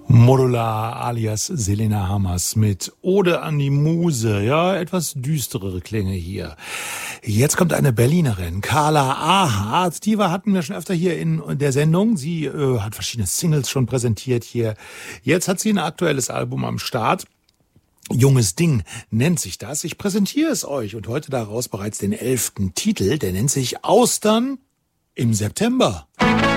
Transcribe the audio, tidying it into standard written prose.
Modular alias Selena Hammers mit Ode an die Muse. Ja, etwas düsterere Klänge hier. Jetzt kommt eine Berlinerin, Carla Ahardt. Die hatten wir schon öfter hier in der Sendung. Sie hat verschiedene Singles schon präsentiert hier. Jetzt hat sie ein aktuelles Album am Start. Junges Ding nennt sich das. Ich präsentiere es euch und heute daraus bereits den 11. Titel. Der nennt sich Austern im September.